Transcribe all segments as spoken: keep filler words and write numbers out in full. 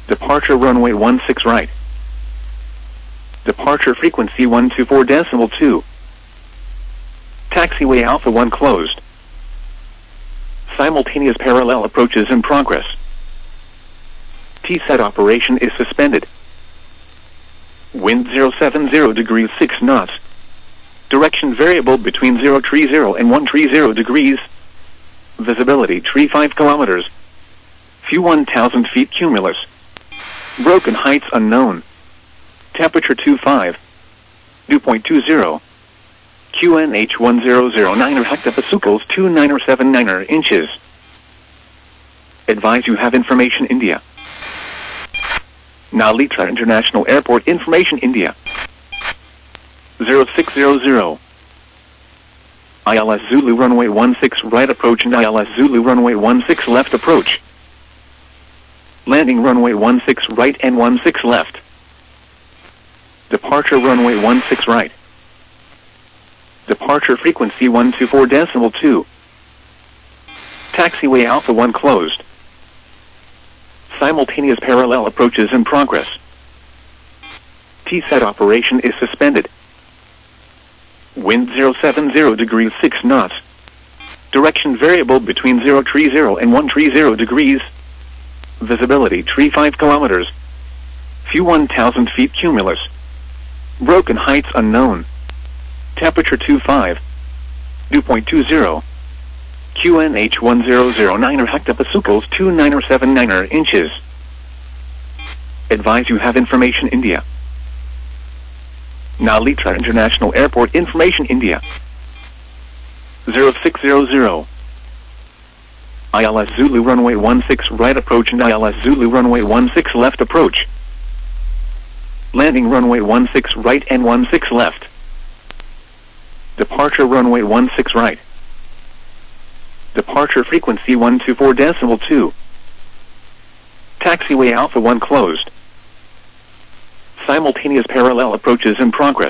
Departure runway one six right. Departure frequency one two four decimal two. Taxiway Alpha one closed. Simultaneous parallel approaches in progress. T SET operation is suspended. Wind zero seven zero degrees six knots. Direction variable between zero three zero and one three zero degrees. Visibility three five kilometers. View one thousand feet cumulus. Broken heights unknown. Temperature two five. Dew point two zero. Q N H one zero zero nine hectopascals two nine seven nine inches. Advise you have information India. Nalitra International Airport information India. zero six zero zero. I L S Zulu runway one six right approach and I L S Zulu runway one six left approach. Landing runway one six right and one six left. Departure runway one six right. Departure frequency one two four decimal two. Taxiway Alpha one closed. Simultaneous parallel approaches in progress. T SET operation is suspended. Wind zero seven zero degrees six knots. Direction variable between zero three zero and one three zero degrees. Visibility three five kilometers. View one thousand feet cumulus. Broken heights unknown. Temperature two five. Dew point two zero. Q N H one zero zero nine hectopascals two nine seven nine inches. Advise you have information India. Nalitra International Airport information India. zero six zero zero. I L S Zulu runway one six right approach and I L S Zulu runway one six left approach. Landing runway one six right and one six left. Departure runway one six right. Departure frequency one two four decimal two. Taxiway Alpha one closed. Simultaneous parallel approaches in progress.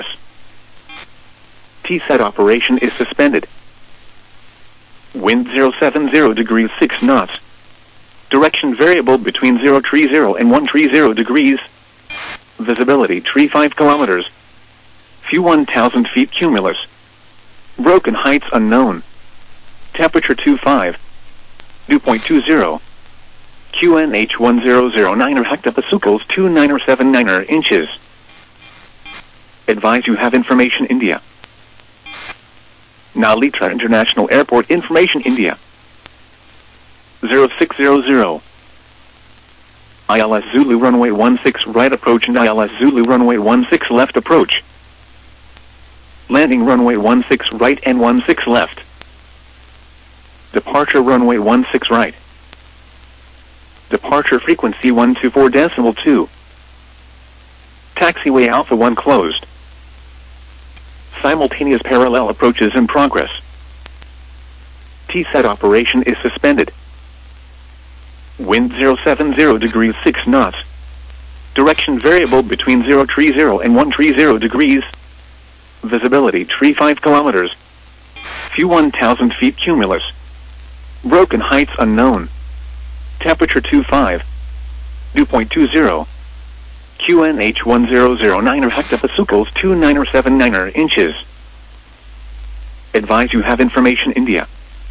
T SET operation is suspended. Wind zero seven zero degrees six knots. Direction variable between zero three zero and one three zero degrees. Visibility three five kilometers. View one thousand feet cumulus. Broken heights unknown. Temperature two five. Dew point two zero. Q N H one zero zero nine hectopascals two nine seven nine inches. Advise you have information India. Nalitra International Airport information India. zero six zero zero. I L S Zulu runway one six right approach and I L S Zulu runway one six left approach. Landing runway one six right and one six left. Departure runway one six right. Departure frequency one two four decimal two. Taxiway Alpha one closed. Simultaneous parallel approaches in progress. T SET operation is suspended. Wind zero seven zero degrees six knots. Direction variable between zero three zero and one three zero degrees. Visibility three five kilometers. View one thousand feet cumulus. Broken heights unknown. Temperature two five. Dew point two zero. Q N H one zero zero nine hectopascals two nine seven nine inches. Advise you have information India.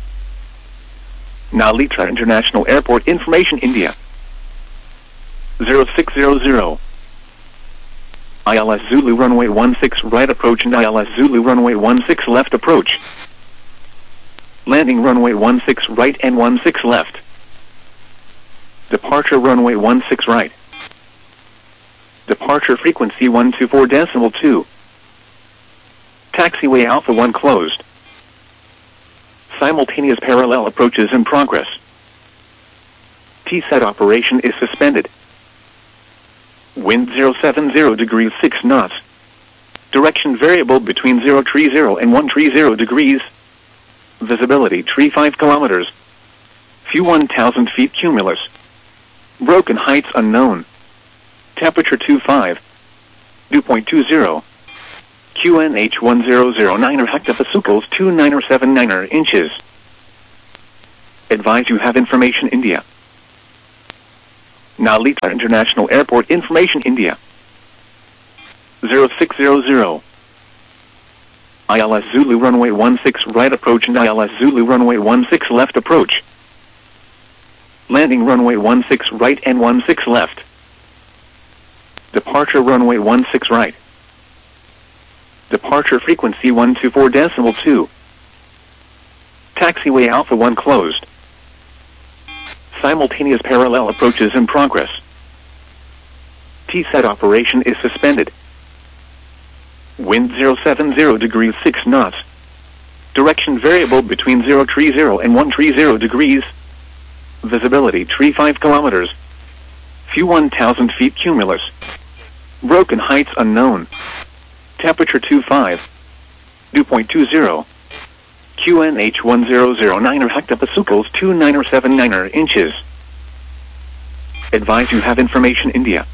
Nalitra International Airport information India. zero six zero zero. I L S Zulu runway one six right approach and I L S Zulu runway one six left approach. Landing runway one six right and one six left. Departure runway one six right. Departure frequency one two four decimal two. Taxiway Alpha one closed. Simultaneous parallel approaches in progress. T SET operation is suspended. Wind zero seven zero degrees six knots. Direction variable between zero three zero and one three zero degrees. Visibility three five kilometers. View one thousand feet cumulus. Broken heights unknown. Temperature two five. Dew point two zero. Q N H one zero zero nine hectopascals two nine seven nine inches. Advise you have information India. Nalita International Airport information India. zero six zero zero. I L S Zulu runway one six right approach and I L S Zulu runway one six left approach. Landing runway one six right and one six left. Departure runway one six right. Departure frequency one two four decimal two. Taxiway Alpha one closed. Simultaneous parallel approaches in progress. T SAT operation is suspended. Wind zero seven zero degrees six knots. Direction variable between zero three zero and one three zero degrees. Visibility three five kilometers. View one thousand feet cumulus. Broken heights unknown. Temperature two five. Dew point two zero. Q N H one zero zero nine er hectopascals two nine seven nine inches. Advise you have information India.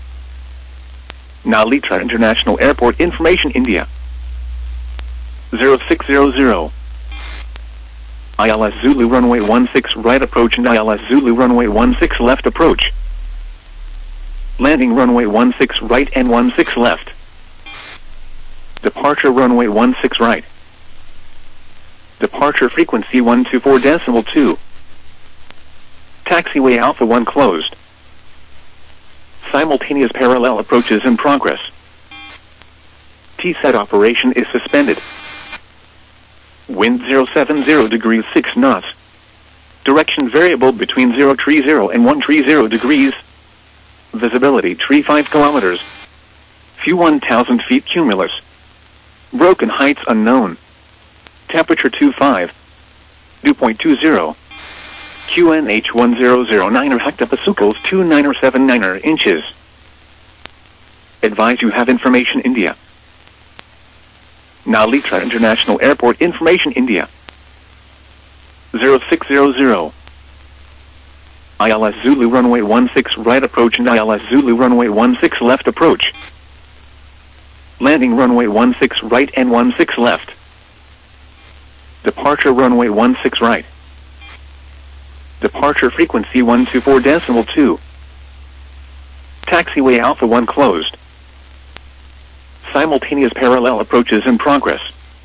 Nalita International Airport information India. zero six zero zero. I L S Zulu runway one six right approach and I L S Zulu runway one six left approach. Landing runway one six right and one six left. Departure runway one six right. Departure frequency one two four decimal two. Taxiway Alpha one closed. Simultaneous parallel approaches in progress. T SAT operation is suspended. Wind zero seven zero degrees six knots. Direction variable between zero three zero and one three zero degrees. Visibility three five kilometers. View one thousand feet cumulus. Broken heights unknown. Temperature two five. Dew point two zero. Q N H one zero zero nine er hectopascals two nine seven nine inches. Advise you have information India. Nalita International Airport information India. zero six zero zero. I L S Zulu runway one six right approach and I L S Zulu runway one six left approach. Landing runway one six right and one six left. Departure runway one six right. Departure frequency one two four decimal two. Taxiway Alpha one closed. Simultaneous parallel approaches in progress.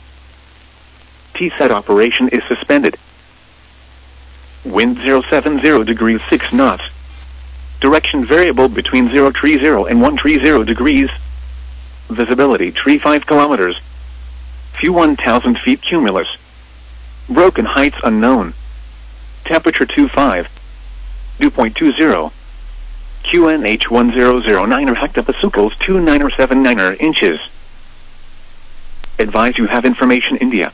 T SAT operation is suspended. Wind zero seven zero degrees six knots. Direction variable between zero three zero and one three zero degrees. Visibility three five kilometers. View one thousand feet cumulus. Broken heights unknown. Temperature two five. Dew point two zero. Q N H one zero zero nine er hectopascals two nine seven nine inches. Advise you have information India.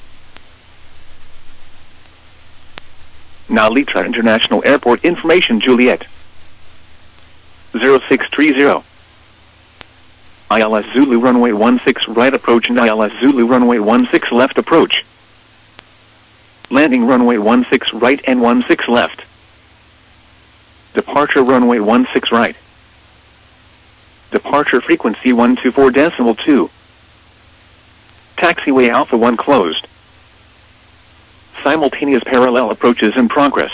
Nalita International Airport information Juliet. zero six three zero. I L S Zulu runway one six right approach and I L S Zulu runway one six left approach. Landing runway one six right and one six left. Departure runway one six right. Departure frequency one two four decimal two. Taxiway Alpha one closed. Simultaneous parallel approaches in progress.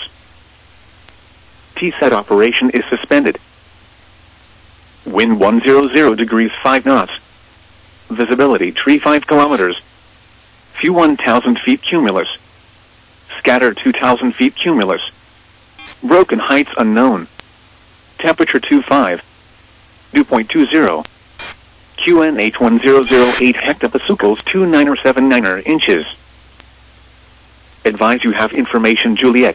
T SAT operation is suspended. Wind one hundred degrees five knots. Visibility three five kilometers. View one thousand feet cumulus. Scatter two thousand feet cumulus. Broken heights unknown. Temperature two five. Dew point two zero. Q N H one zero zero eight hectopascals two nine seven nine inches. Advise you have information Juliet.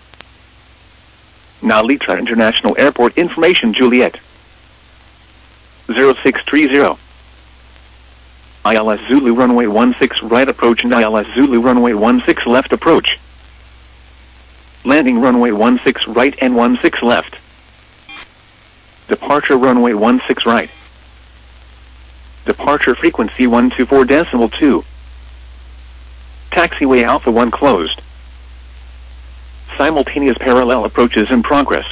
Nalita International Airport information Juliet. zero six three zero. I L S Zulu runway one six right approach and I L S Zulu runway one six left approach. Landing runway one six right and one six left. Departure runway one six right. Departure frequency one two four decimal two. Taxiway Alpha one closed. Simultaneous parallel approaches in progress.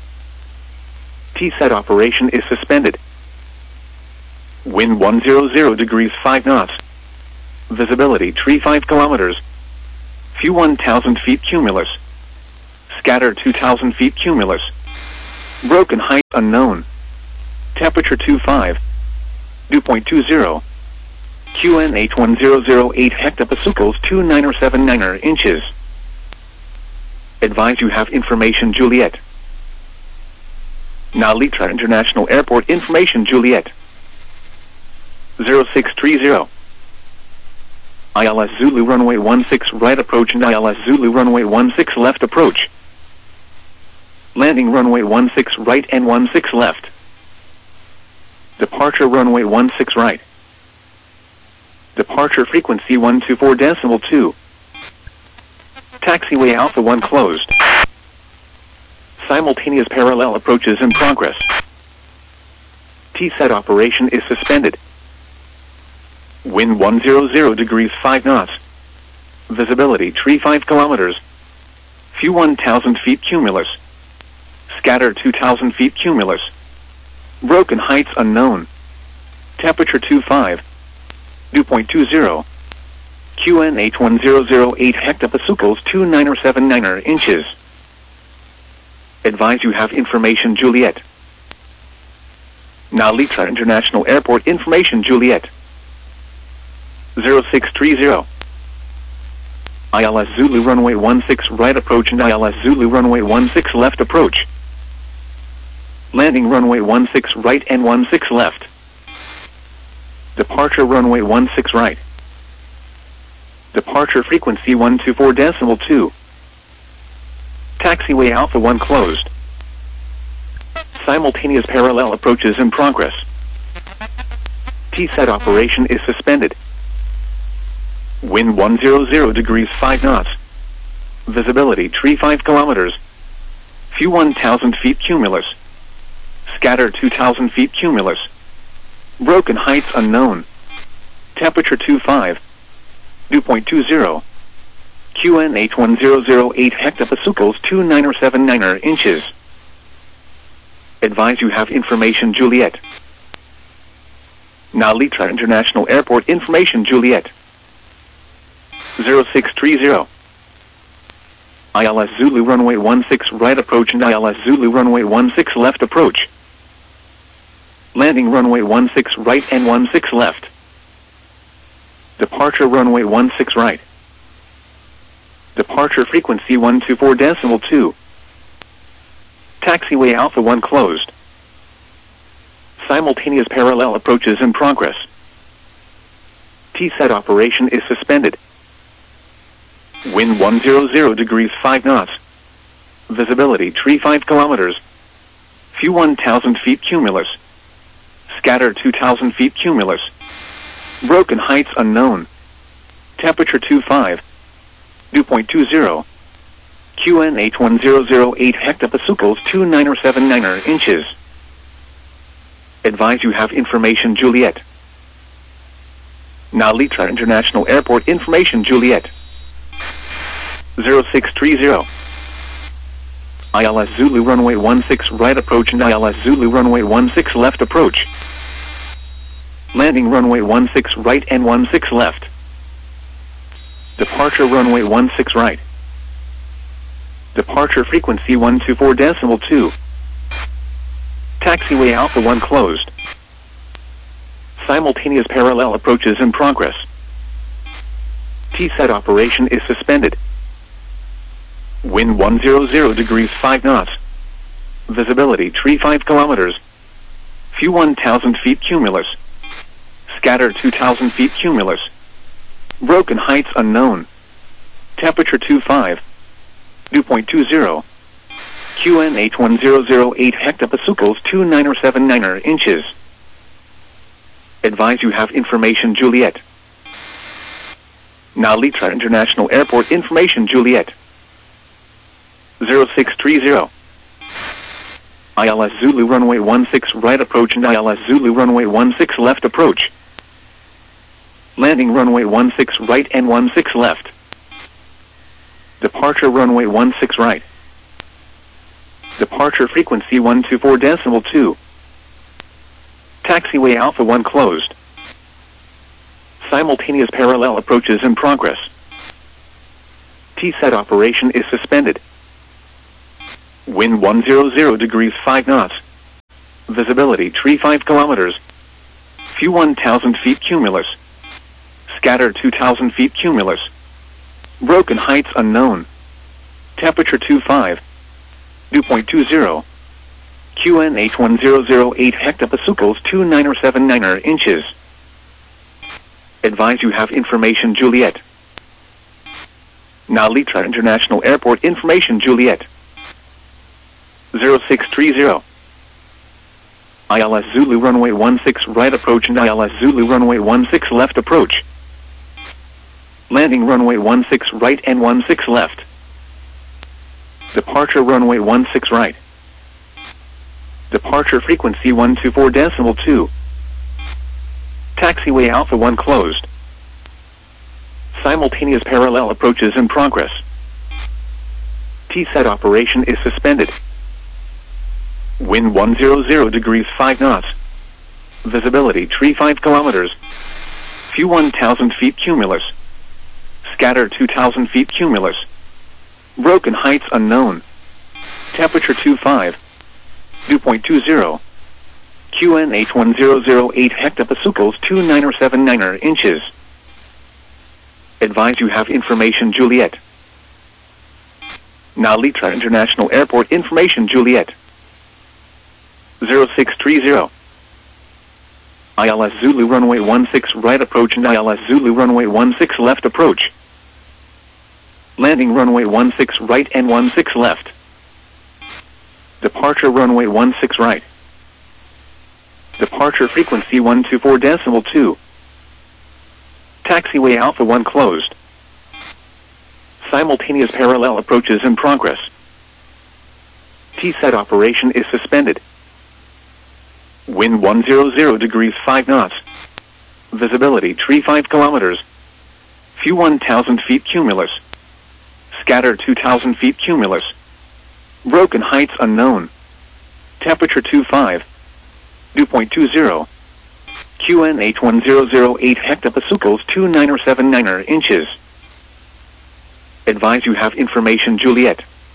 T SAT operation is suspended. Wind one hundred degrees five knots. Visibility three five kilometers. View one thousand feet cumulus. Scatter two thousand feet cumulus. Broken height unknown. Temperature two five. Dew point two zero. Q N H one zero zero eight hectopascals two nine seven nine inches. Advise you have information Juliet. Nalitra International Airport information Juliet. zero six three zero. I L S Zulu runway one six right approach and I L S Zulu runway one six left approach. Landing runway one six right and one six left. Departure runway one six right. Departure frequency one two four decimal two. Taxiway Alpha one closed. Simultaneous parallel approaches in progress. T SET operation is suspended. Wind one hundred degrees five knots. Visibility tree five kilometers. Few one thousand feet cumulus. Scatter two thousand feet cumulus. Broken heights unknown. Temperature two five. Dew point two zero. Q N H one zero zero eight hectopascals two nine seven nine inches. Advise you have information Juliet. Nalitra International Airport information Juliet. zero six three zero. I L S Zulu runway one six right approach and I L S Zulu runway one six left approach. Landing runway one six right and one six left. Departure runway one six right. Departure frequency one two four decimal two. Taxiway Alpha one closed. Simultaneous parallel approaches in progress. T SET operation is suspended. Wind one hundred degrees five knots. Visibility tree five kilometers. Few one thousand feet cumulus. Scatter two thousand feet cumulus. Broken heights unknown. Temperature two five. Dew point two zero. Q N H one zero zero eight hectopascals two nine seven nine inches. Advise you have information Juliet. Nalitra International Airport information Juliet. zero six three zero. I L S Zulu runway one six right approach and I L S Zulu runway one six left approach. Landing runway one six right and one six left. Departure runway one six right. Departure frequency one two four decimal two. Taxiway Alpha one closed. Simultaneous parallel approaches in progress. T SET operation is suspended. Wind one hundred degrees five knots. Visibility tree five kilometers. Few one thousand feet cumulus. Scatter two thousand feet cumulus. Broken heights unknown. Temperature two five. Dew point two zero. Q N H one zero zero eight hectopascals two nine seven nine inches. Advise you have information Juliet. Nalitra International Airport information Juliet. zero six three zero. I L S Zulu runway one six right approach and I L S Zulu runway one six left approach. Landing runway one six right and one six left. Departure runway one six right. Departure frequency one two four decimal two. Taxiway Alpha one closed. Simultaneous parallel approaches in progress. T SET operation is suspended. Wind one hundred degrees five knots. Visibility tree five kilometers. Few one thousand feet cumulus. Scatter two thousand feet cumulus. Broken heights unknown. Temperature two five. Dew point two zero. Q N H one zero zero eight hectopascals two nine seven nine inches. Advise you have information Juliet. Nalitra International Airport information Juliet. zero six three zero. I L S Zulu runway one six right approach and I L S Zulu runway one six left approach. Landing runway one six right and one six left. Departure runway one six right. Departure frequency one two four decimal two. Taxiway Alpha one closed. Simultaneous parallel approaches in progress. T SET operation is suspended. Wind one hundred degrees five knots. Visibility tree five kilometers. Few one thousand feet cumulus. Scatter two thousand feet cumulus. Broken heights unknown. Temperature twenty-five. Dew point two zero. Q N H one zero zero eight hectopascals two nine seven nine inches. Advise you have information Juliet. Now Litra International Airport information Juliet. zero six three zero. I L S Zulu runway one six right approach and I L S Zulu runway one six left approach. Landing runway one six right and one six left. Departure runway one six right. Departure frequency one two four decimal two. Taxiway Alpha one closed. Simultaneous parallel approaches in progress. T SET operation is suspended. Wind one hundred degrees five knots. Visibility tree five kilometers. Few one thousand feet cumulus. Scatter two thousand feet cumulus. Broken heights unknown. Temperature twenty-five. Dew point two zero. Q N H one zero zero eight hectopascals two nine seven nine inches. Advise you have information Juliet. Now Litra International Airport information Juliet. zero six three zero. I L S Zulu runway one six right approach and I L S Zulu runway one six left approach. Landing runway one six right and one six left. Departure runway one six right. Departure frequency one two four decimal two. Taxiway Alpha one closed. Simultaneous parallel approaches in progress. T SET operation is suspended. Wind one hundred degrees five knots. Visibility tree five kilometers. Few one thousand feet cumulus. Scatter two thousand feet cumulus. Broken heights unknown. Temperature twenty-five. Dew point two zero. Q N H one zero zero eight hectopascals two nine seven nine inches. Advise you have information Juliet.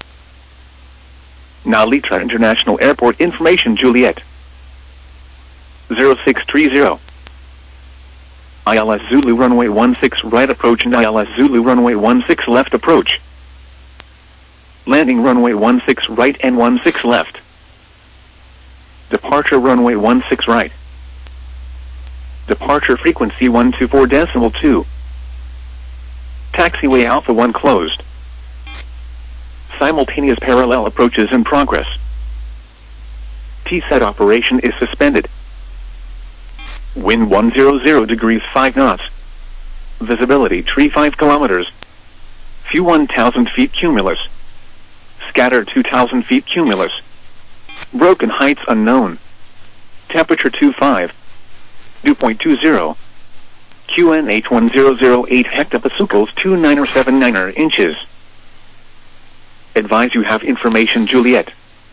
Now Litra International Airport information Juliet. zero six three zero. I L S Zulu runway one six right approach and I L S Zulu runway one six left approach. Landing runway one six right and one six left. Departure runway one six right. Departure frequency one two four decimal two. Taxiway Alpha one closed. Simultaneous parallel approaches in progress. T SET operation is suspended. Wind one hundred degrees five knots. Visibility tree five kilometers. Few one thousand feet cumulus. Scatter two thousand feet cumulus. Broken heights unknown. Temperature twenty-five. Dew point two zero. Q N H one zero zero eight hectopascals two nine seven nine inches. Advise you have information Juliet.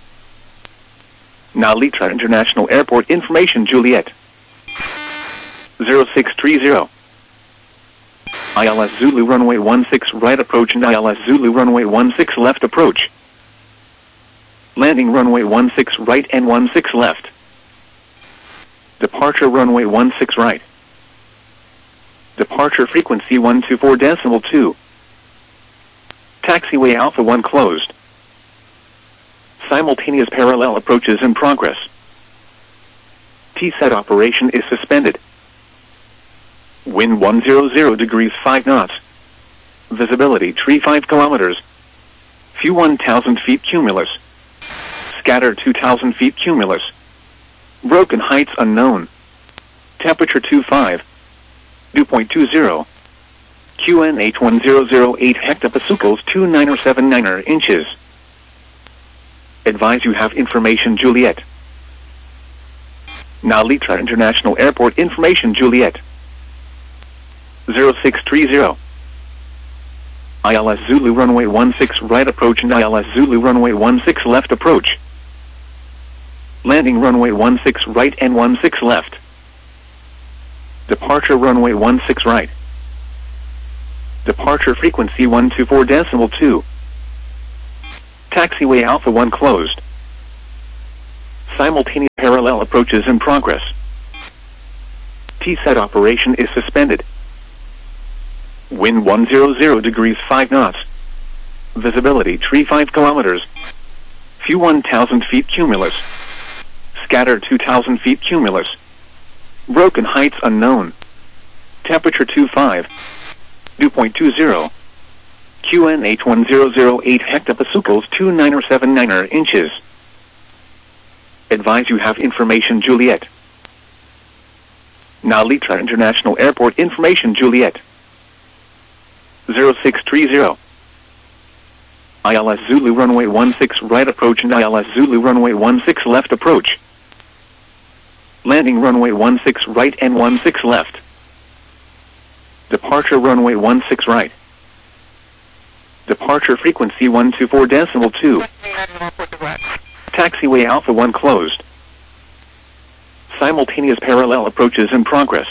Now Litra International Airport information Juliet. zero six three zero. I L S Zulu runway one six right approach and I L S Zulu runway one six left approach. Landing runway one six right and one six left. Departure runway one six right. Departure frequency one two four decimal two. Taxiway Alpha one closed. Simultaneous parallel approaches in progress. T SET operation is suspended. Wind one hundred degrees five knots. Visibility tree five kilometers. Few one thousand feet cumulus. Scatter two thousand feet cumulus. Broken heights unknown. Temperature twenty-five. Dew point two zero. Q N H one zero zero eight hectopascals two nine seven nine inches. Advise you have information Juliet. Now Litra International Airport information Juliet. zero six three zero. I L S Zulu runway one six right approach and I L S Zulu runway one six left approach. Landing runway one six right and one six left. Departure runway one six right. Departure frequency one two four decimal two. Taxiway Alpha one closed. Simultaneous parallel approaches in progress. T SAT operation is suspended. Wind one hundred degrees five knots. Visibility tree five kilometers. Few one thousand feet cumulus. Scatter two thousand feet cumulus. Broken heights unknown. Temperature two five. Dew point two zero. Q N H one zero zero eight hectopascals two nine seven nine inches. Advise you have information Juliet. Nalitra International Airport information Juliet. zero six three zero. I L S Zulu runway one six right approach and I L S Zulu runway one six left approach. Landing runway one six right and one six left. Departure runway one six right. Departure frequency one two four decimal two. Taxiway Alpha one closed. Simultaneous parallel approaches in progress.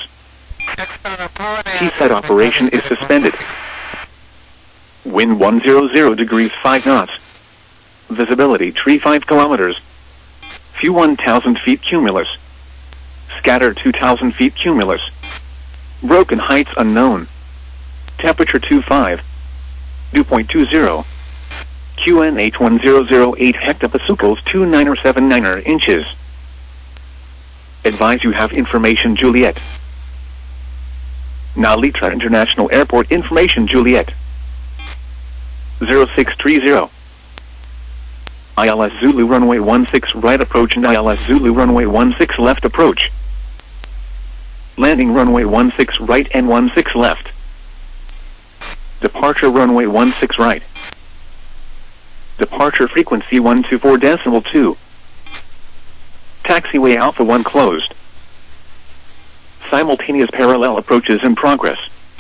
T SAT operation is suspended. Wind one hundred degrees five knots. Visibility tree five kilometers. Few one thousand feet cumulus. Scatter two thousand feet cumulus. Broken heights unknown. Temperature two five. Dew point two zero. Q N H one zero zero eight hectopascals two nine seven nine inches. Advise you have information Juliet. Nalitra International Airport information Juliet. zero six three zero. I L S Zulu runway one six right approach and I L S Zulu runway one six left approach. Landing runway one six right and one six left. Departure runway one six right. Departure frequency one two four decimal two. Taxiway Alpha one closed. Simultaneous parallel approaches in progress.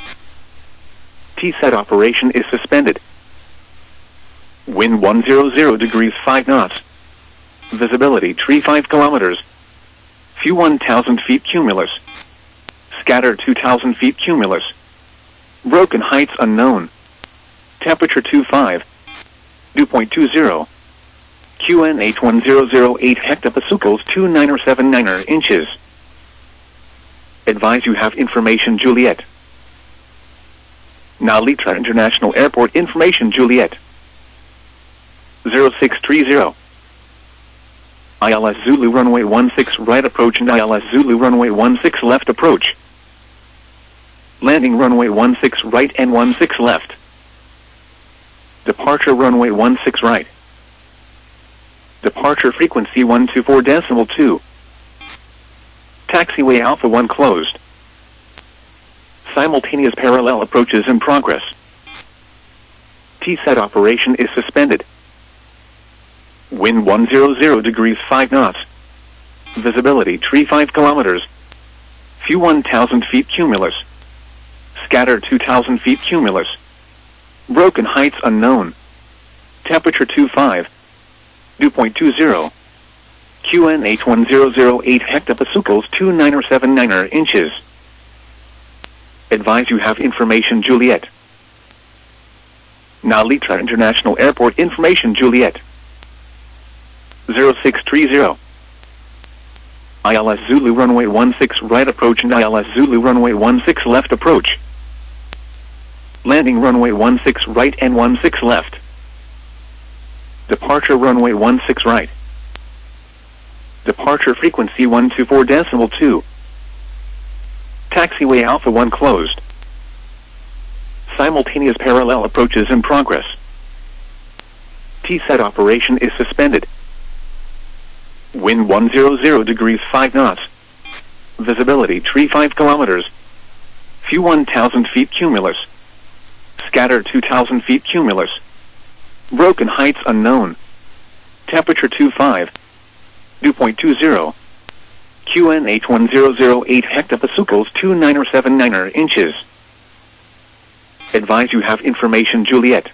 T SAT operation is suspended. Wind one hundred degrees five knots. Visibility tree five kilometers. Few one thousand feet cumulus. Scatter two thousand feet cumulus. Broken heights unknown. Temperature two five. Dew point two zero. Q N H one zero zero eight hectopascals two nine seven nine inches. Advise you have information Juliet. Nalitra International Airport information Juliet. zero six three zero. I L S Zulu runway one six right approach and I L S Zulu runway one six left approach. Landing runway one six right and one six left. Departure runway one six right. Departure frequency one two four decimal two. Taxiway Alpha one closed. Simultaneous parallel approaches in progress. T SAT operation is suspended. Wind one hundred degrees five knots. Visibility tree five kilometers. Few one thousand feet cumulus. Scatter two thousand feet cumulus. Broken heights unknown. Temperature two five. Dew point two zero. Q N H one zero zero eight hectopascals two nine seven nine inches. Advise you have information Juliet. Nalitra International Airport information Juliet. zero six three zero. I L S Zulu runway one six right approach and I L S Zulu runway one six left approach. Landing runway one six right and one six left. Departure runway one six right. Departure frequency one two four decimal two. Taxiway Alpha one closed. Simultaneous parallel approaches in progress. T SAT operation is suspended. Wind one hundred degrees five knots. Visibility tree five kilometers. Few one thousand feet cumulus. Scatter two thousand feet cumulus. Broken heights unknown. Temperature two five. Dew point two zero. Q N H one zero zero eight hectopascals two nine seven nine inches. Advise you have information Juliet.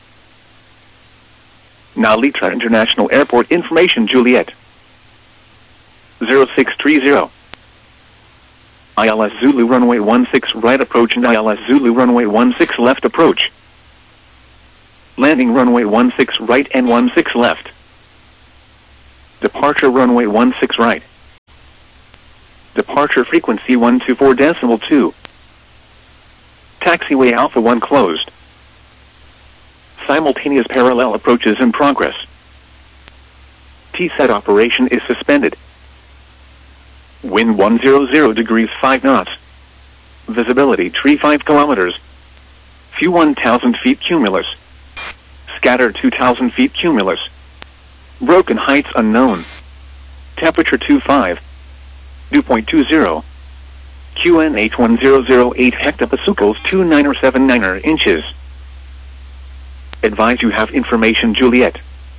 Nalitra International Airport information Juliet. zero six three zero. I L S Zulu runway one six right approach and I L S Zulu runway one six left approach. Landing runway one six right and one six left. Departure runway one six right. Departure frequency one two four decimal two. Taxiway Alpha one closed. Simultaneous parallel approaches in progress. T SAT operation is suspended. Wind one hundred degrees five knots. Visibility three five kilometers. Few one thousand feet cumulus. Scatter two thousand feet cumulus. Broken heights unknown. Temperature two five. Dew point two zero. Q N H one zero zero eight hectopascals two nine seven nine inches. Advise you have information Juliet.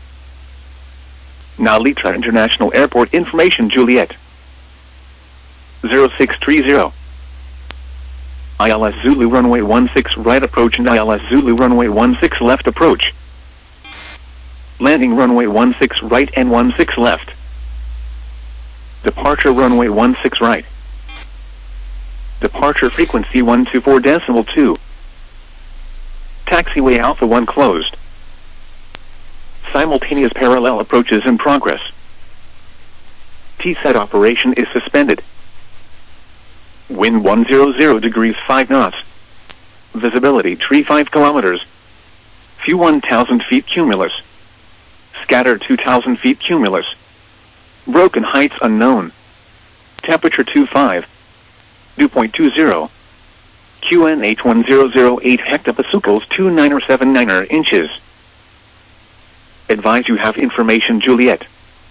Now Litra International Airport information Juliet. zero six three zero. I L S Zulu runway one six right approach and I L S Zulu runway one six left approach. Landing runway one six right and one six left. Departure runway one six right. Departure frequency one two four decimal two. Taxiway Alpha one closed. Simultaneous parallel approaches in progress. T SAT operation is suspended. Wind one hundred degrees five knots. Visibility three five kilometers. Few one thousand feet cumulus. Scatter two thousand feet cumulus. Broken heights unknown. Temperature two five. Dew point two zero. Q N H one zero zero eight hectopascals two nine seven nine inches. Advise you have information Juliet.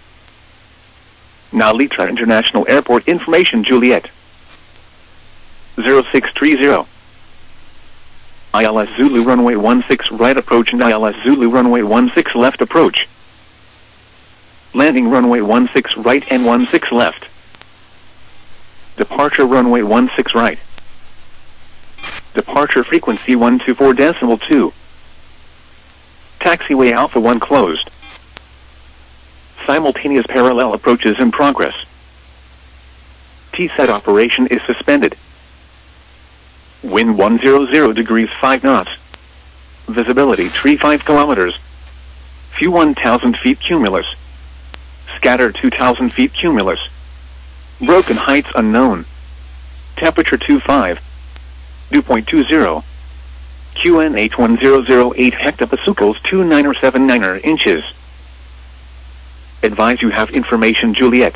Now Litra International Airport information Juliet. zero six three zero. I L S Zulu runway one six right approach and I L S Zulu runway one six left approach. Landing runway one six right and one six left. Departure runway one six right. Departure frequency one two four decimal two. Taxiway Alpha one closed. Simultaneous parallel approaches in progress. T SAT operation is suspended. Wind one hundred degrees five knots. Visibility three five kilometers. Few one thousand feet cumulus. Scatter two thousand feet cumulus. Broken heights unknown. Temperature two five. Dew point two zero. Q N H one zero zero eight hectopascals two nine seven nine inches. Advise you have information Juliet.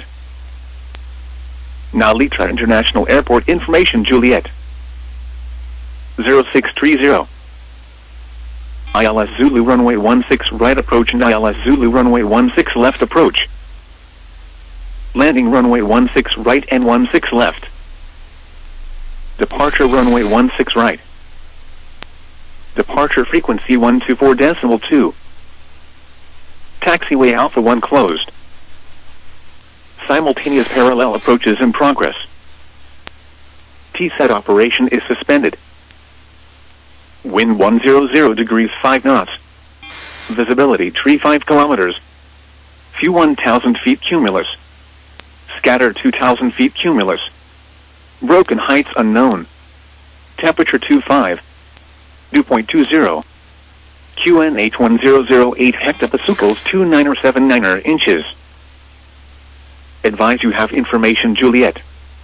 Now Litra International Airport information Juliet. zero six three zero. I L S Zulu runway one six right approach and I L S Zulu runway one six left approach. Landing runway one six right and one six left. Departure runway one six right. Departure frequency one two four decimal two. Taxiway Alpha one closed. Simultaneous parallel approaches in progress. T SAT operation is suspended. Wind one hundred degrees five knots. Visibility three five kilometers. Few one thousand feet cumulus. Scatter two thousand feet cumulus. Broken heights unknown. Temperature two five. Dew point two zero. Q N H one zero zero eight hectopascals two nine seven nine inches. Advise you have information Juliet.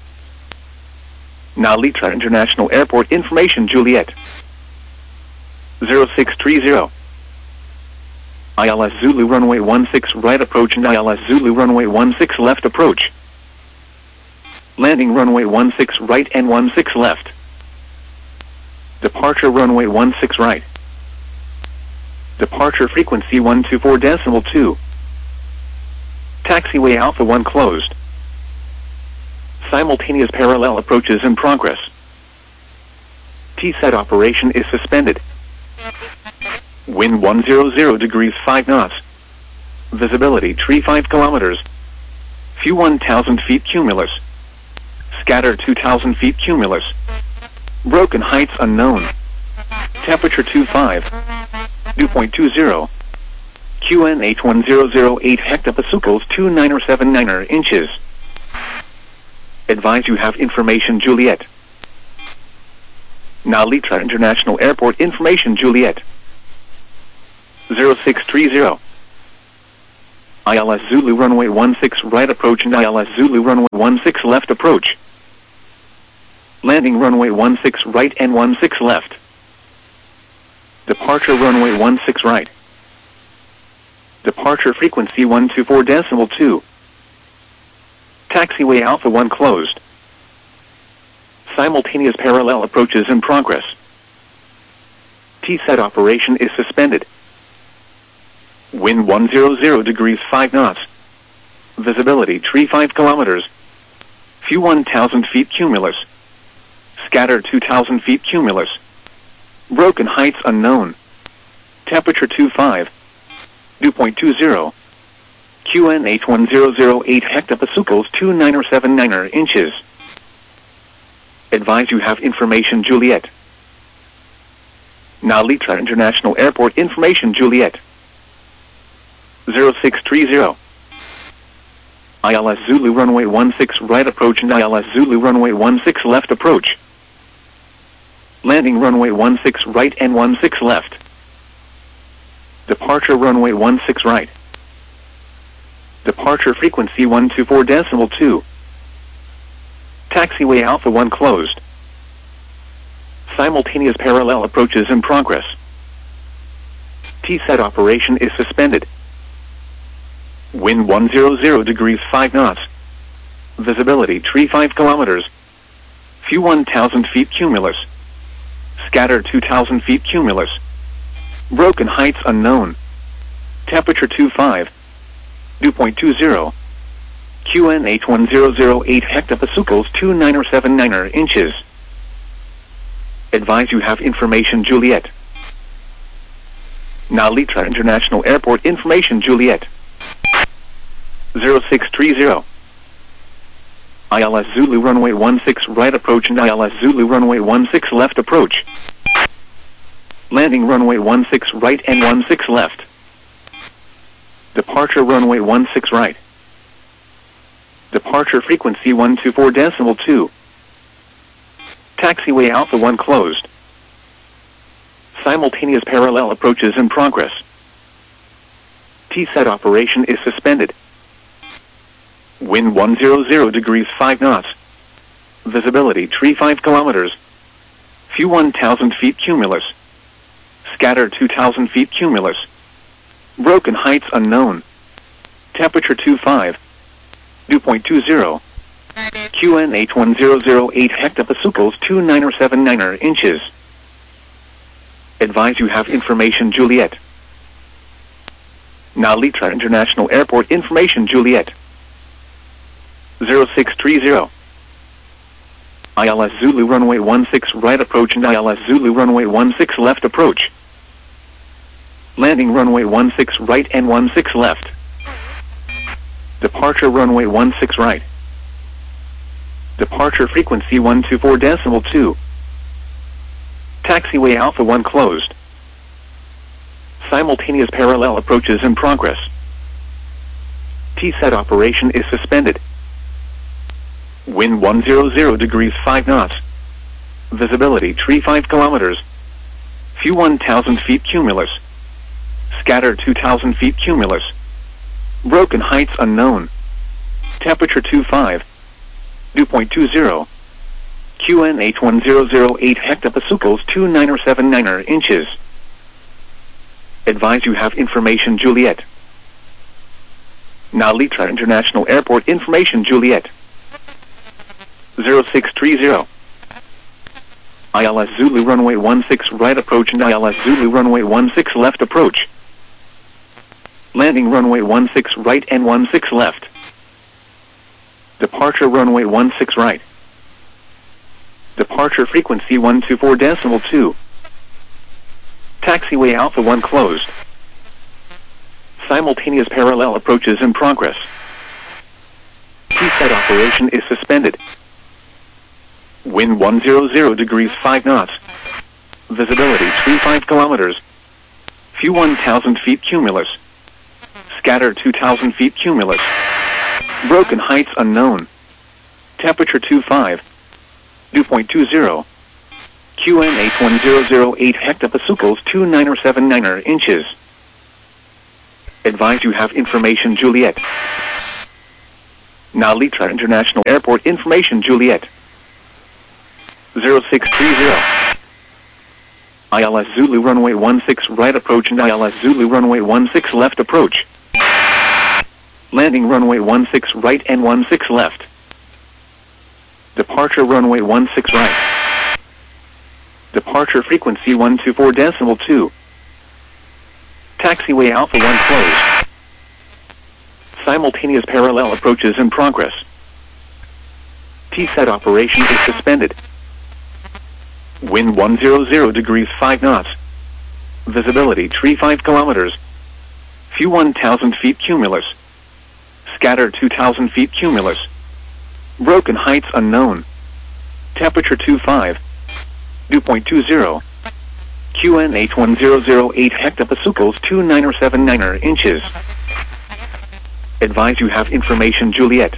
Now Litra International Airport information Juliet. zero six three zero. I L S Zulu runway one six right approach and I L S Zulu runway one six left approach. Landing runway one six right and one six left. Departure runway one six right. Departure frequency one two four decimal two. Taxiway Alpha one closed. Simultaneous parallel approaches in progress. T SAT operation is suspended. Wind one hundred degrees five knots. Visibility three five kilometers. Few one thousand feet cumulus. Scatter two thousand feet cumulus. Broken heights unknown. Temperature two five. Dew point two zero. Q N H one zero zero eight hectopascals two nine seven nine inches. Advise you have information Juliet. Now Litra International Airport information Juliet. zero six three zero. I L S Zulu runway one six right approach and I L S Zulu runway one six left approach. Landing runway one six right and one six left. Departure runway one six right. Departure frequency one two four decimal two. Taxiway Alpha one closed. Simultaneous parallel approaches in progress. T SET operation is suspended. Wind one hundred degrees five knots. Visibility tree five kilometers. Few one thousand feet cumulus. Scatter two thousand feet cumulus. Broken heights unknown. Temperature two five. Dew point two zero. Q N H one zero zero eight hectopascals two nine seven nine inches. Advise you have information Juliet. Nalitra International Airport information Juliet. zero six three zero. I L S Zulu runway one six right approach and I L S Zulu runway one six left approach. Landing runway one six right and one six left. Departure runway one six right. Departure frequency one two four decimal two. Taxiway Alpha one closed. Simultaneous parallel approaches in progress. T SET operation is suspended. Wind one hundred degrees five knots. Visibility tree five kilometers. Few one thousand feet cumulus. Scatter two thousand feet cumulus. Broken heights unknown. Temperature two five. Dew point two zero. Q N H one zero zero eight hectopascals two nine seven nine inches. Advise you have information Juliet. Nalitra International Airport information Juliet. zero six three zero. I L S Zulu runway one six right approach and I L S Zulu runway one six left approach. Landing runway one six right and one six left. Departure runway one six right. Departure frequency one two four decimal two. Taxiway Alpha one closed. Simultaneous parallel approaches in progress. T SET operation is suspended. Wind one hundred degrees five knots. Visibility tree five kilometers. Few one thousand feet cumulus. Scatter two thousand feet cumulus. Broken heights unknown. Temperature two five. Dew point two zero. Q N H one zero zero eight hectopascals two nine seven nine inches. Advise you have information Juliet. Nalitra International Airport information Juliet. zero six three zero. I L S Zulu runway one six right approach and I L S Zulu runway one six left approach. Landing runway one six right and one six left. Departure runway one six right. Departure frequency one two four decimal two. Taxiway Alpha one closed. Simultaneous parallel approaches in progress. T SET operation is suspended. Wind one hundred degrees five knots. Visibility tree five kilometers. Few one thousand feet cumulus. Scatter two thousand feet cumulus. Broken heights unknown. Temperature two five. Dew point two zero. Q N H one zero zero eight hectopascals two nine seven nine inches. Advise you have information Juliet. Nalitra International Airport information Juliet. zero six three zero. I L S Zulu runway one six right approach and I L S Zulu runway one six left approach. Landing runway one six right and one six left. Departure runway one six right. Departure frequency one two four decimal two. Taxiway Alpha one closed. Simultaneous parallel approaches in progress. T SET operation is suspended. Wind one hundred degrees five knots. Visibility tree five kilometers. Few one thousand feet cumulus. Scatter two thousand feet cumulus. Broken heights unknown. Temperature two five. Dew point two zero. Q N H one zero zero eight hectopascals two nine seven nine inches. Advise you have information Juliet. Nalitra International Airport information Juliet. zero six three zero. I L S Zulu runway one six right approach and I L S Zulu runway one six left approach. Landing runway one six right and one six left. Departure runway one six right. Departure frequency one two four decimal two. Taxiway Alpha one closed. Simultaneous parallel approaches in progress. T SET operation is suspended. Wind one hundred degrees five knots. Visibility three five kilometers. Few one thousand feet cumulus. Scatter two thousand feet cumulus. Broken heights unknown. Temperature two five. Dew point two zero. Q N H one zero zero eight hectopascals two nine seven nine inches. Advise you have information Juliet. Nalitra International Airport information Juliet. zero six three zero. I L S Zulu runway one six right approach and I L S Zulu runway one six left approach. Landing runway one six right and one six left. Departure runway one six right. Departure frequency one two four decimal two. Taxiway Alpha one closed. Simultaneous parallel approaches in progress. T SAT operation is suspended. Wind one hundred degrees five knots. Visibility three five kilometers. Few one thousand feet cumulus. Scatter two thousand feet cumulus. Broken heights unknown. Temperature two five. Dew point two zero. Q N H one zero zero eight hectopascals two nine seven nine inches. Advise you have information Juliet.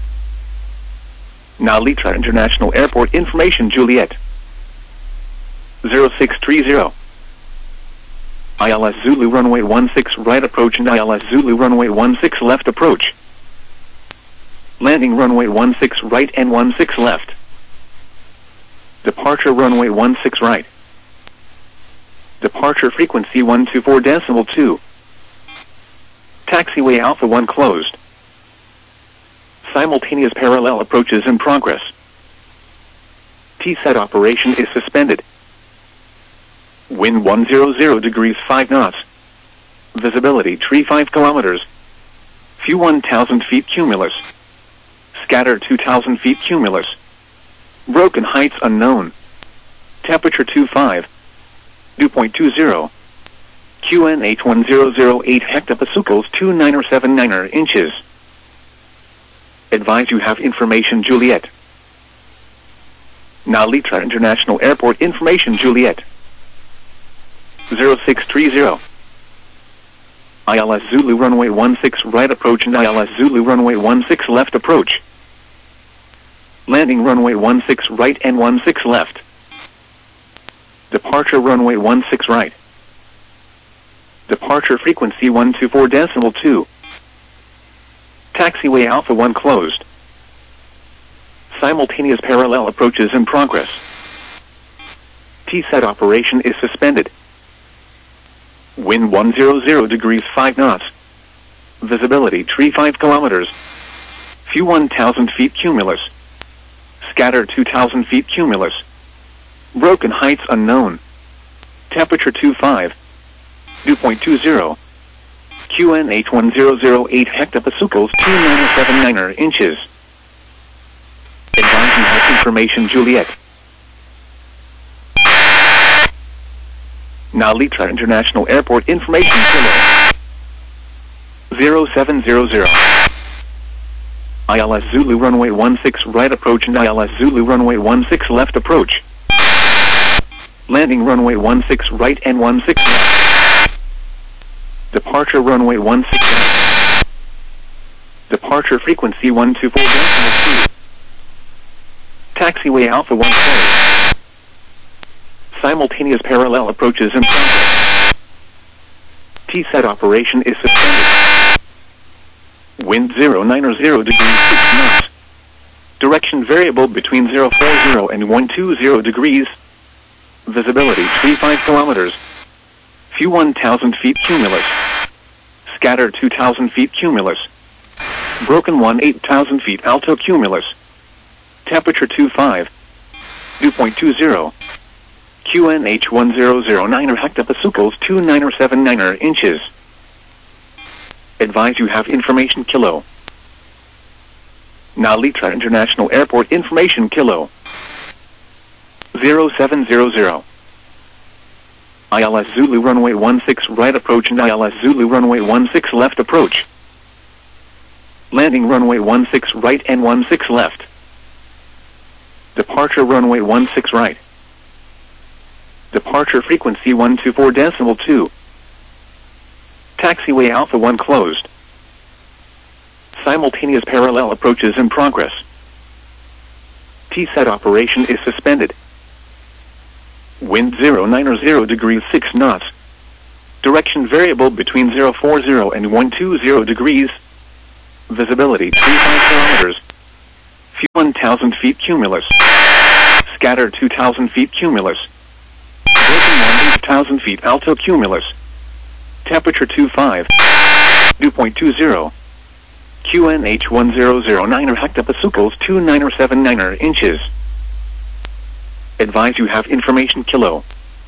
Nalitra International Airport information Juliet. zero six three zero. I L S Zulu runway one six right approach and I L S Zulu runway one six left approach. Landing runway one six right and one six left. Departure runway one six right. Departure frequency one two four decimal two. Taxiway Alpha one closed. Simultaneous parallel approaches in progress. T SAT operation is suspended. Wind one hundred degrees five knots. Visibility three five kilometers. Few one thousand feet cumulus. Scatter two thousand feet cumulus. Broken heights unknown. Temperature two five. Dew point two zero. Q N H one zero zero eight hectopascals two nine seven nine inches. Advise you have information Juliet. Nalitra International Airport information Juliet. zero six three zero. I L S Zulu runway one six right approach and I L S Zulu runway one six left approach. Landing runway one six right and one six left. Departure runway one six right. Departure frequency one two four decimal two. Taxiway Alpha one closed. Simultaneous parallel approaches in progress. T SAT operation is suspended. Wind one hundred degrees five knots. Visibility three five kilometers. Few one thousand feet cumulus. Scatter two thousand feet cumulus. Broken heights unknown. Temperature two five. Dew point two zero. Q N H one zero zero eight hectopascals two nine seven nine inches. Advise you have information Juliet. Nalitra International Airport information Kilo. zero seven zero zero. I L S Zulu runway one six right approach and I L S Zulu runway one six left approach. Landing runway one six right and one six left. Departure runway one six right. Departure frequency one two four decimal two. Taxiway Alpha one closed. Simultaneous parallel approaches in progress. T SAT operation is suspended. Wind zero nine zero degrees six knots. Direction variable between zero four zero and one two zero degrees. Visibility three five kilometers. Few one thousand feet cumulus. Scatter two thousand feet cumulus. Broken one eight thousand feet alto cumulus. Temperature two five. Dew point two zero. Q N H one zero zero nine hectopascals two nine seven nine inches. Advise you have information Kilo. Nalitra International Airport information Kilo. zero seven zero zero. I L S Zulu runway one six right approach and I L S Zulu runway one six left approach. Landing runway one six right and one six left. Departure runway one six right. Departure frequency one two four decimal two. Taxiway Alpha one closed. Simultaneous parallel approaches in progress. T SAT operation is suspended. Wind zero nine zero degrees six knots. Direction variable between zero forty and one twenty degrees. Visibility twenty-five kilometers. Fuel one thousand feet cumulus. Scatter two thousand feet cumulus. Broken one eight thousand feet alto cumulus. Temperature twenty-five. Dew point two zero. Q N H one zero zero nine hectopascals two nine seven nine inches. Advise you have information kilo.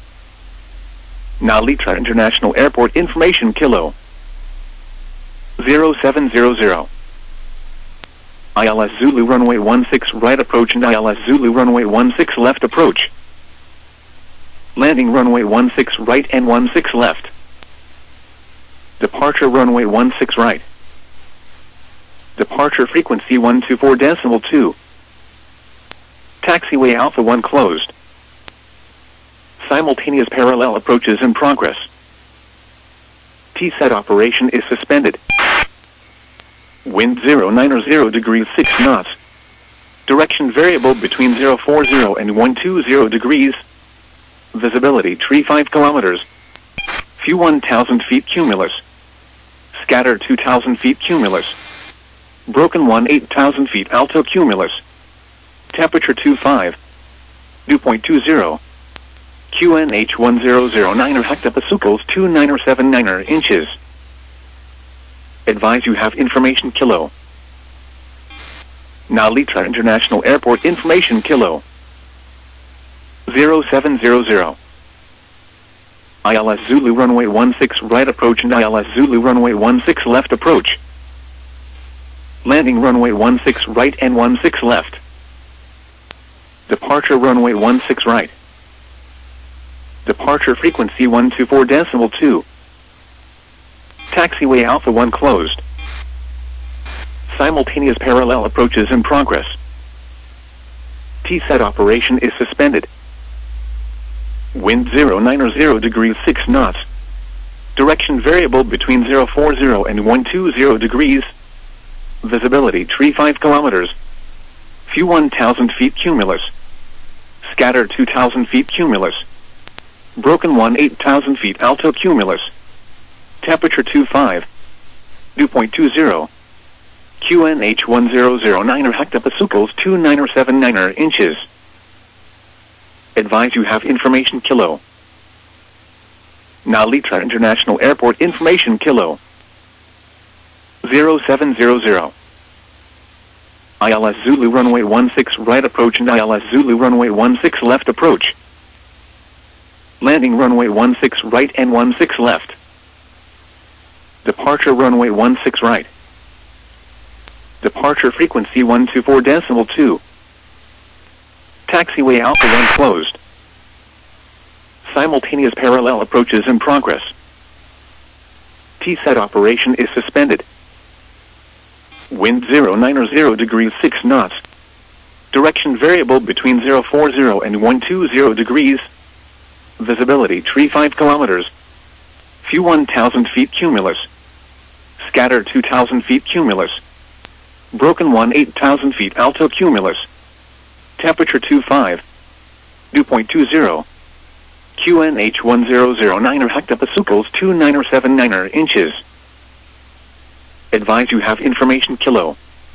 Nalitra International Airport information kilo. zero seven zero zero. I L S Zulu runway one six right approach and I L S Zulu runway one six left approach. Landing runway one six right and one six left. Departure runway one six right. Departure frequency one two four decimal two. Taxiway Alpha one closed. Simultaneous parallel approaches in progress. T SET operation is suspended. Wind zero nine zero degrees six knots. Direction variable between zero forty and one twenty degrees. Visibility twenty-five kilometers. Fuel one thousand feet cumulus. Scatter two thousand feet cumulus. Broken one eight thousand feet alto cumulus. Temperature twenty-five. Dew point two zero. Q N H one zero zero nine hectopascals two nine seven nine inches. Advise you have information kilo. Nalitra International Airport information kilo. zero seven zero zero. I L S Zulu runway one six right approach and I L S Zulu runway one six left approach. Landing runway one six right and one six left. Departure runway one six right. Departure frequency one two four decimal two. Taxiway Alpha one closed. Simultaneous parallel approaches in progress. T SET operation is suspended. Wind zero nine zero degrees six knots. Direction variable between zero forty and one twenty degrees. Visibility twenty-five kilometers. Fuel one thousand feet cumulus. Scatter two thousand feet cumulus. Broken one eight thousand feet alto cumulus. Temperature twenty-five. Dew point two zero. Q N H one zero zero nine hectopascals two nine seven nine inches. Advise you have information kilo. Nalitra International Airport information kilo. zero seven zero zero. I L S Zulu runway one six right approach and I L S Zulu runway one six left approach. Landing runway one six right and one six left. Departure runway one six right. Departure frequency one two four decimal two. Taxiway Alpha one closed. Simultaneous parallel approaches in progress. T SET operation is suspended. Wind zero nine zero degrees six knots. Direction variable between zero forty and one twenty degrees. Visibility twenty-five kilometers. Fuel one thousand feet cumulus. Scatter two thousand feet cumulus. Broken one eight thousand feet alto cumulus. Temperature twenty-five. Dew point two zero. Q N H one zero zero nine hectopascals two nine seven nine inches. Advise you have information kilo.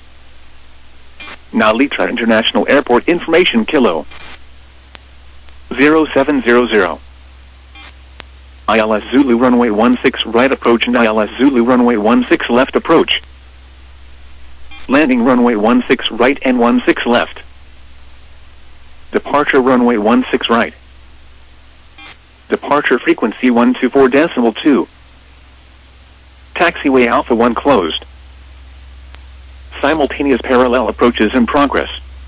Nalitra International Airport information kilo. zero seven zero zero. I L S Zulu runway one six right approach and I L S Zulu runway one six left approach. Landing runway one six right and one six left. Departure runway one six right. Departure frequency one two four decimal two. Taxiway Alpha one closed. Simultaneous parallel approaches in progress.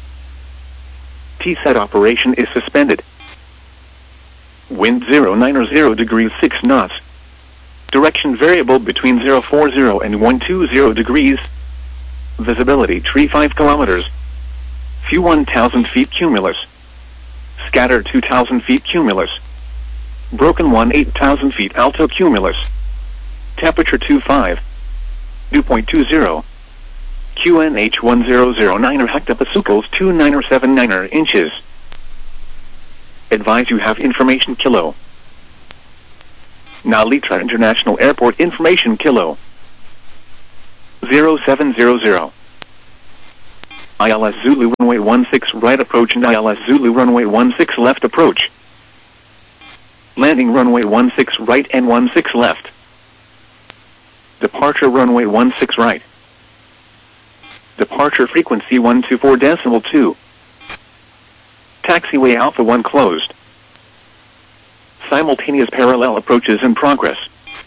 T SET operation is suspended. Wind zero nine zero degrees six knots. Direction variable between zero forty and one twenty degrees. Visibility twenty-five kilometers. Fuel one thousand feet cumulus. Scatter two thousand feet cumulus. Broken one eight thousand feet alto cumulus. Temperature twenty-five. Dew point two zero. Q N H one zero zero nine hectopascals two nine seven nine inches. Advise you have information kilo. Nalitra International Airport information Kilo zero seven zero zero. I L S Zulu runway one six right approach and I L S Zulu runway one six left approach. Landing runway one six right and one six left. Departure runway one six right. Departure frequency one two four decimal two. Taxiway Alpha one closed. Simultaneous parallel approaches in progress.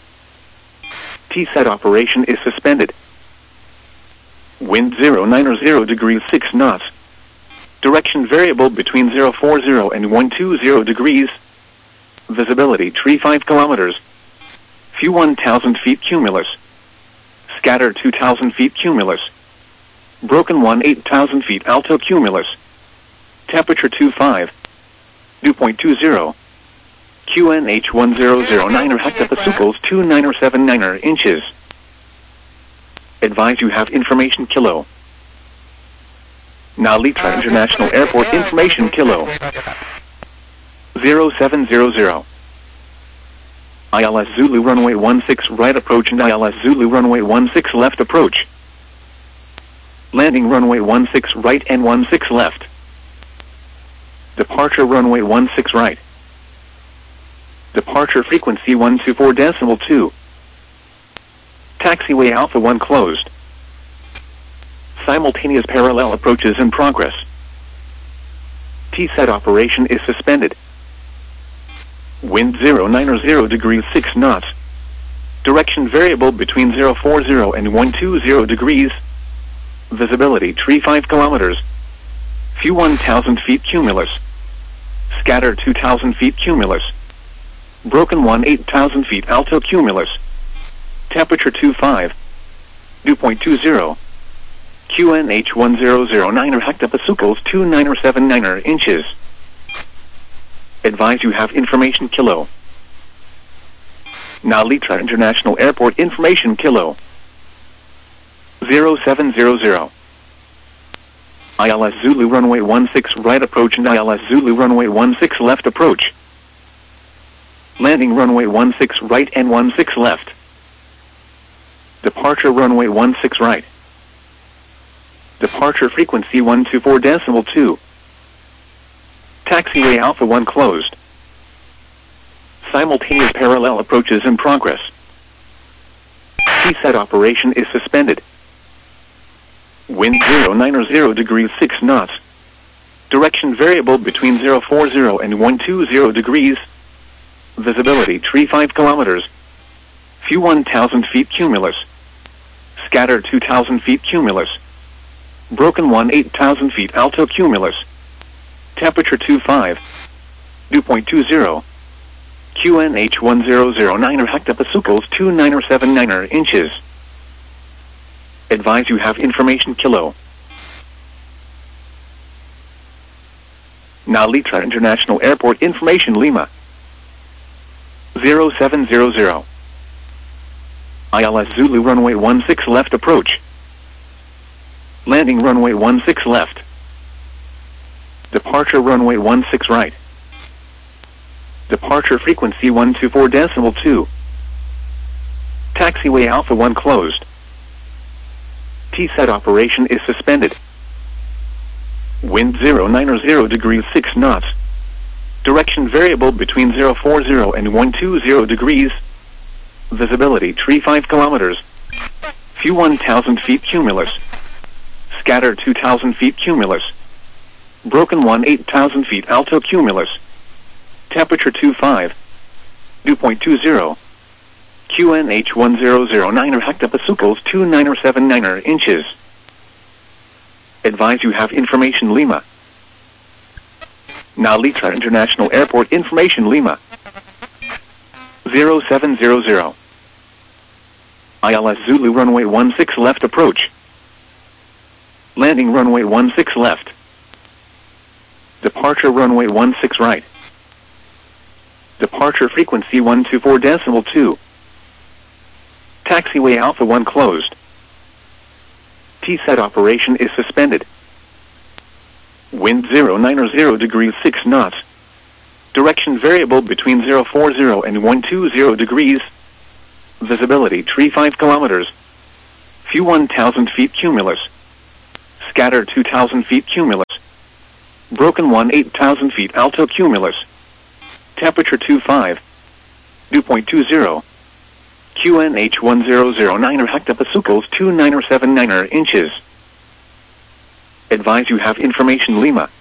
T SET operation is suspended. Wind zero nine zero degrees six knots. Direction variable between zero four zero and one two zero degrees. Visibility tree five kilometers. Few one thousand feet cumulus. Scatter two thousand feet cumulus. Broken one eight thousand feet alto cumulus. Temperature two five. Dew point two zero. Q N H one zero zero nine hectopascals two nine seven nine inches. Advise you have information Kilo. Nalitra International Airport information Kilo zero seven zero zero. I L S Zulu runway one six right approach and I L S Zulu runway one six left approach. Landing runway one six right and one six left. Departure runway one six right. Departure frequency one two four decimal two. Taxiway Alpha one closed. Simultaneous parallel approaches in progress. T SET operation is suspended. Wind zero nine zero degrees six knots. Direction variable between zero four zero and one two zero degrees. Visibility tree five kilometers. Few one thousand feet cumulus. Scatter two thousand feet cumulus. Broken one eight thousand feet alto cumulus. Temperature two five. Dew point two zero. Q N H one zero zero nine hectopascals two nine seven nine inches. Advise you have information Kilo. Nalitra International Airport information Kilo zero seven zero zero. I L S Zulu runway one six right approach and I L S Zulu runway one six left approach. Landing runway one six right and one six left. Departure runway one six right. Departure frequency one two four decimal two. Taxiway Alpha one closed. Simultaneous parallel approaches in progress. T SET operation is suspended. Wind zero nine zero degrees six knots. Direction variable between zero four zero and one two zero degrees. Visibility tree five kilometers. Few one thousand feet cumulus. Scatter two thousand feet cumulus. Broken one eight thousand feet alto cumulus. Temperature two five. Dew point two zero. Q N H one zero zero nine hectopascals two nine seven nine inches. Advise you have information Kilo. Nalitra International Airport information Lima zero seven zero zero. I L S Zulu runway one six left approach. Landing runway one six left. Departure runway one six right. Departure frequency one two four decimal two. Taxiway Alpha one closed. T SET operation is suspended. Wind zero nine zero degrees six knots. Direction variable between zero four zero and one two zero degrees. Visibility tree five kilometers. Few one thousand feet cumulus. Scatter two thousand feet cumulus. Broken one eight thousand feet alto cumulus. Temperature two five. Dew point two zero. Q N H one zero zero nine hectopascals two nine seven nine inches. Advise you have information Lima. Nalitra International Airport information Lima zero seven zero zero. I L S Zulu runway one six left approach. Landing runway one six left. Departure runway one six right. Departure frequency one two four decimal two. Taxiway Alpha one closed. T SET operation is suspended. Wind zero nine zero degrees six knots. Direction variable between zero four zero and one two zero degrees. Visibility tree five kilometers. View one thousand feet cumulus. Scatter two thousand feet cumulus. Broken one eight thousand feet alto cumulus. Temperature two five. Dew point two zero. Q N H one zero zero nine hectopascals two nine seven nine inches. Advise you have information Lima.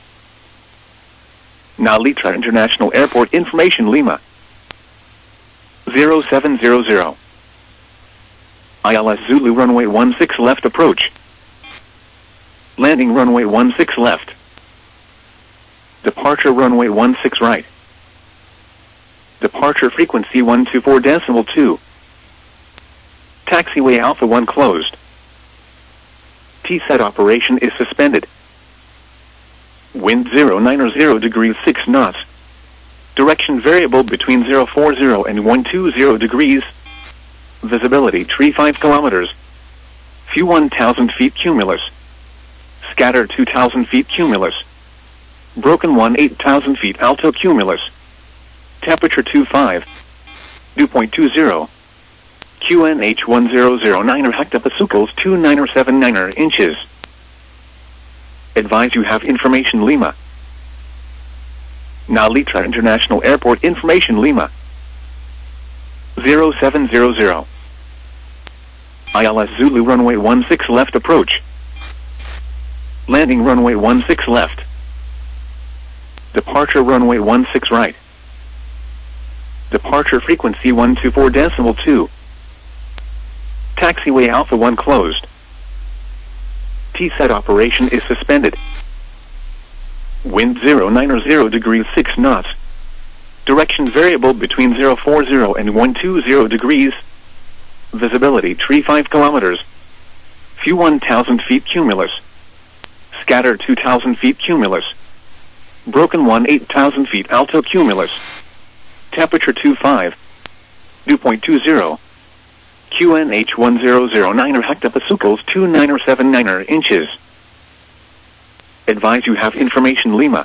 Nalitra International Airport information Lima. zero seven zero zero. I L S Zulu runway one six left approach. Landing runway one six left. Departure runway one six right. Departure frequency one two four decimal two. Taxiway Alpha one closed. T SET operation is suspended. Wind zero nine zero degrees six knots. Direction variable between zero four zero and one two zero degrees. Visibility tree five kilometers. View one thousand feet cumulus. Scatter two thousand feet cumulus. Broken one eight thousand feet alto cumulus. Temperature two five. Dew point two zero. Q N H one zero zero nine hectopascals two nine seven nine inches. Advise you have information Lima. Nalitra International Airport information Lima. zero seven zero zero. I L S Zulu runway one six left approach. Landing runway one six left. Departure runway one six right. Departure frequency one two four decimal two. Taxiway Alpha one closed. T SET operation is suspended. Wind zero nine zero degrees six knots. Direction variable between zero four zero and one two zero degrees. Visibility tree five kilometers. View one thousand feet cumulus. Scatter two thousand feet cumulus. Broken one eight thousand feet alto cumulus. Temperature two five. Dew point two zero. Q N H one zero zero nine hectopascals two nine seven nine inches. Advise you have information Lima.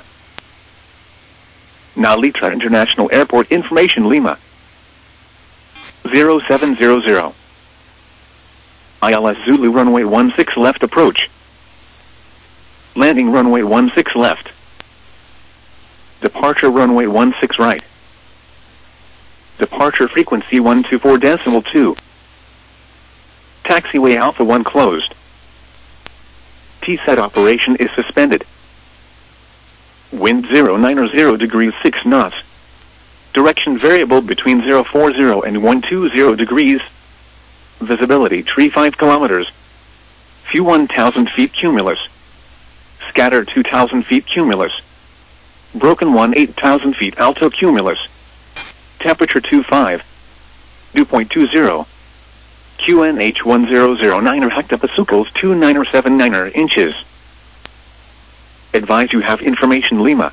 Nalitra International Airport information Lima. zero seven zero zero. I L S Zulu runway one six left approach. Landing runway one six left. Departure runway one six right. Departure frequency one two four decimal two. Taxiway Alpha one closed. T SET operation is suspended. Wind zero nine zero degrees six knots. Direction variable between zero four zero and one two zero degrees. Visibility tree five kilometers. View one thousand feet cumulus. Scatter two thousand feet cumulus. Broken one eight thousand feet alto cumulus. Temperature two five. Dew point two zero. Q N H one zero zero nine hectopascals two nine seven nine inches. Advise you have information Lima.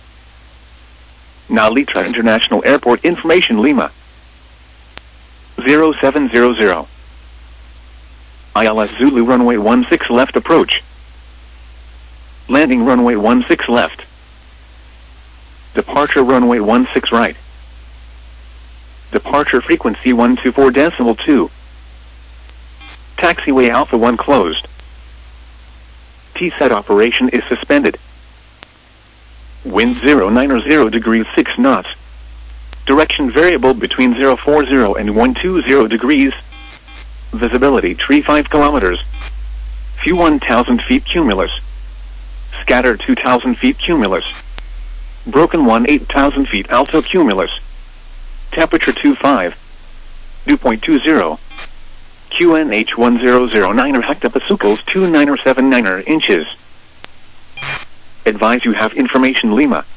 Nalitra International Airport information Lima. zero seven zero zero. I L S Zulu runway one six left approach. Landing runway one six left. Departure runway one six right. Departure frequency one two four decimal two. Taxiway Alpha one closed. T SET operation is suspended. Wind zero nine zero degrees six knots. Direction variable between zero four zero and one two zero degrees. Visibility tree five kilometers. View one thousand feet cumulus. Scatter two thousand feet cumulus. Broken one eight thousand feet alto cumulus. Temperature two five. Dew point two zero. Q N H one zero zero nine hectopascals two nine seven nine inches. Advise you have information Lima.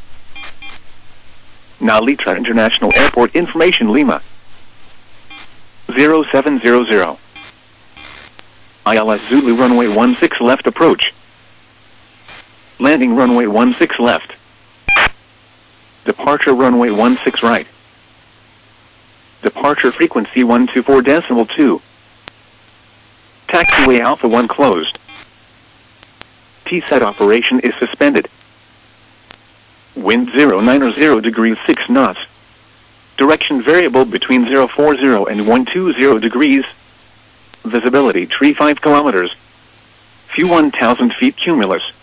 Nalitra International Airport information Lima. zero seven zero zero. I L S Zulu runway one six left approach. Landing runway one six left. Departure runway one six right. Departure frequency one two four decimal two. Taxiway Alpha one closed. T SET operation is suspended. Wind zero nine or zero degrees six knots. Direction variable between zero forty and one twenty degrees. Visibility tree five kilometers. Few one thousand feet cumulus.